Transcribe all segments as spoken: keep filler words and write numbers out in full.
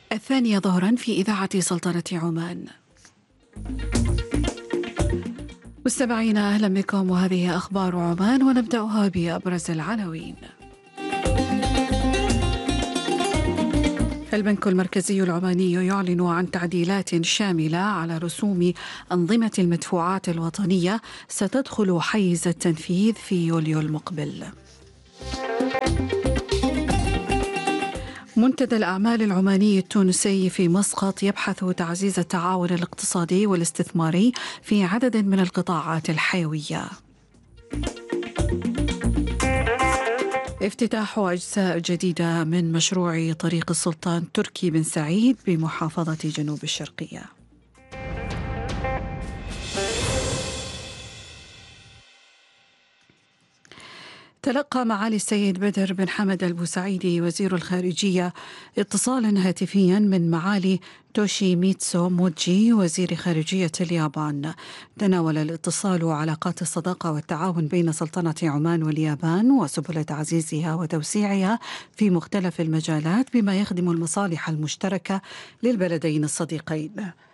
الثانية ظهرا في إذاعة سلطنة عمان. مستمعينا أهلا بكم، وهذه أخبار عمان ونبدأها بأبرز العناوين. البنك المركزي العماني يعلن عن تعديلات شاملة على رسوم أنظمة المدفوعات الوطنية ستدخل حيز التنفيذ في يوليو المقبل. منتدى الأعمال العماني التونسي في مسقط يبحث تعزيز التعاون الاقتصادي والاستثماري في عدد من القطاعات الحيوية. افتتاح أجزاء جديدة من مشروع طريق السلطان تركي بن سعيد بمحافظة جنوب الشرقية. تلقى معالي السيد بدر بن حمد البوسعيدي وزير الخارجية اتصالا هاتفيا من معالي توشيميتسو موتجي وزير خارجية اليابان. تناول الاتصال علاقات الصداقة والتعاون بين سلطنة عمان واليابان وسبل تعزيزها وتوسيعها في مختلف المجالات بما يخدم المصالح المشتركة للبلدين الصديقين.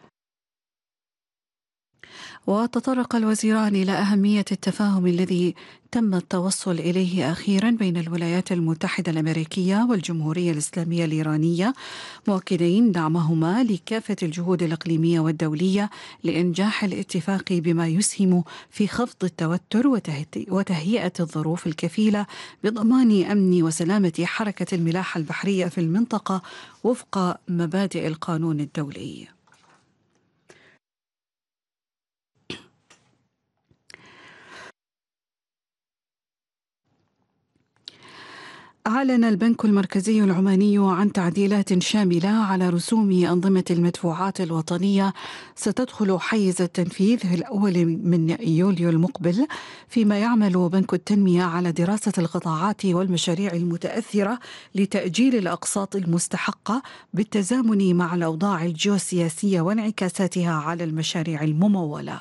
وتطرق الوزيران إلى أهمية التفاهم الذي تم التوصل إليه أخيرا بين الولايات المتحدة الأمريكية والجمهورية الإسلامية الإيرانية، مؤكدين دعمهما لكافة الجهود الإقليمية والدولية لإنجاح الاتفاق بما يسهم في خفض التوتر وتهيئة الظروف الكفيلة بضمان أمن وسلامة حركة الملاحة البحرية في المنطقة وفق مبادئ القانون الدولي. أعلن البنك المركزي العماني عن تعديلات شاملة على رسوم أنظمة المدفوعات الوطنية ستدخل حيز التنفيذ في الأول من يوليو المقبل، فيما يعمل بنك التنمية على دراسة القطاعات والمشاريع المتأثرة لتأجيل الأقساط المستحقة بالتزامن مع الأوضاع الجيوسياسية وانعكاساتها على المشاريع الممولة.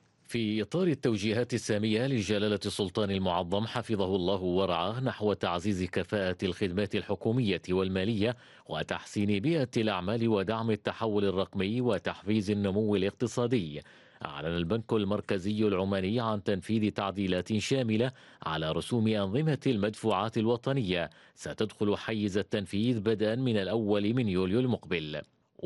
في إطار التوجيهات السامية لجلالة السلطان المعظم حفظه الله ورعاه نحو تعزيز كفاءة الخدمات الحكومية والمالية وتحسين بيئة الأعمال ودعم التحول الرقمي وتحفيز النمو الاقتصادي، أعلن البنك المركزي العماني عن تنفيذ تعديلات شاملة على رسوم أنظمة المدفوعات الوطنية ستدخل حيز التنفيذ بدءا من الأول من يوليو المقبل.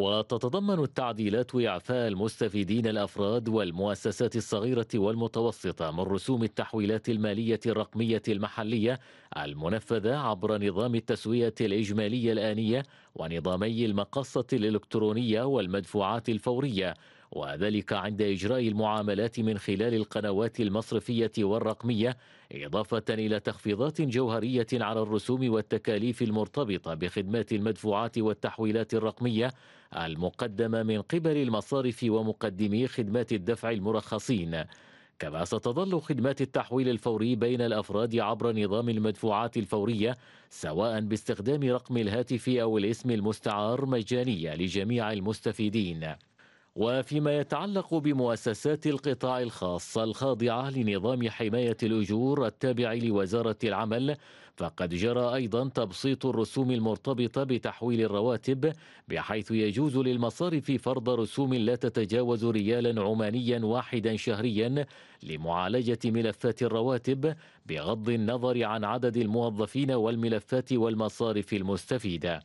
وتتضمن التعديلات إعفاء المستفيدين الأفراد والمؤسسات الصغيرة والمتوسطة من رسوم التحويلات المالية الرقمية المحلية المنفذة عبر نظام التسوية الإجمالية الآنية ونظامي المقاصة الإلكترونية والمدفوعات الفورية، وذلك عند إجراء المعاملات من خلال القنوات المصرفية والرقمية، إضافة إلى تخفيضات جوهرية على الرسوم والتكاليف المرتبطة بخدمات المدفوعات والتحويلات الرقمية المقدمة من قبل المصارف ومقدمي خدمات الدفع المرخصين. كما ستظل خدمات التحويل الفوري بين الأفراد عبر نظام المدفوعات الفورية سواء باستخدام رقم الهاتف أو الاسم المستعار مجانية لجميع المستفيدين. وفيما يتعلق بمؤسسات القطاع الخاص الخاضعة لنظام حماية الأجور التابع لوزارة العمل، فقد جرى أيضا تبسيط الرسوم المرتبطة بتحويل الرواتب، بحيث يجوز للمصارف فرض رسوم لا تتجاوز ريالا عمانيا واحدا شهريا لمعالجة ملفات الرواتب، بغض النظر عن عدد الموظفين والملفات والمصارف المستفيدة.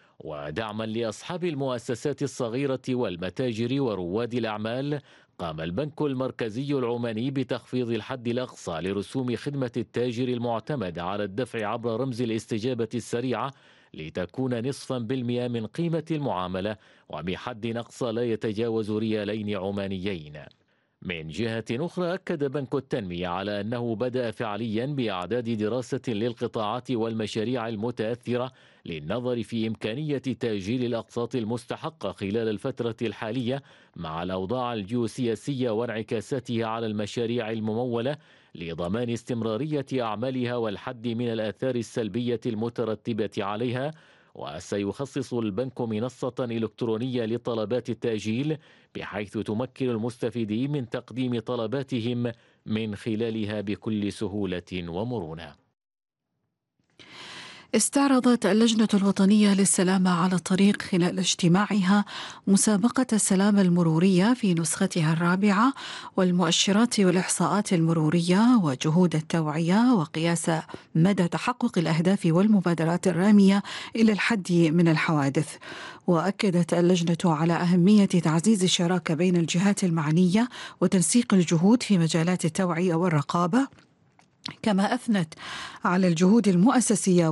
ودعما لأصحاب المؤسسات الصغيرة والمتاجر ورواد الأعمال، قام البنك المركزي العماني بتخفيض الحد الأقصى لرسوم خدمة التاجر المعتمد على الدفع عبر رمز الاستجابة السريعة لتكون نصفا بالمئة من قيمة المعاملة وبحد أقصى لا يتجاوز ريالين عمانيين. من جهة أخرى، أكد بنك التنمية على أنه بدأ فعليا بإعداد دراسة للقطاعات والمشاريع المتأثرة للنظر في إمكانية تأجيل الأقساط المستحقة خلال الفترة الحالية مع الأوضاع الجيوسياسية وانعكاساتها على المشاريع الممولة، لضمان استمرارية أعمالها والحد من الآثار السلبية المترتبة عليها. وسيخصص البنك منصة إلكترونية لطلبات التأجيل، بحيث تمكن المستفيدين من تقديم طلباتهم من خلالها بكل سهولة ومرونة. استعرضت اللجنة الوطنية للسلامة على الطريق خلال اجتماعها مسابقة السلامة المرورية في نسختها الرابعة والمؤشرات والإحصاءات المرورية وجهود التوعية وقياس مدى تحقق الأهداف والمبادرات الرامية إلى الحد من الحوادث. وأكدت اللجنة على أهمية تعزيز الشراكة بين الجهات المعنية وتنسيق الجهود في مجالات التوعية والرقابة، كما أثنت على الجهود المؤسسية